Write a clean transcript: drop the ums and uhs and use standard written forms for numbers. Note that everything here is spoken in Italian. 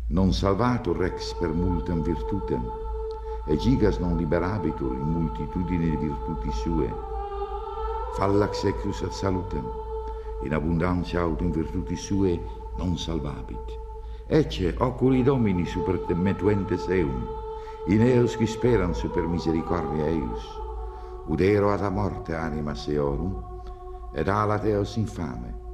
Non salvatur rex per multam virtutem, e gigas non liberabitur in multitudine di virtuti sue. Fallax ecus ad salutem, in abundantia aut in virtuti sue non salvabit. Ecce oculi Domini super te metuentes eum, in eos qui speran super misericordia eius. Udero ad a morte anima seorum, ed alat eos infame,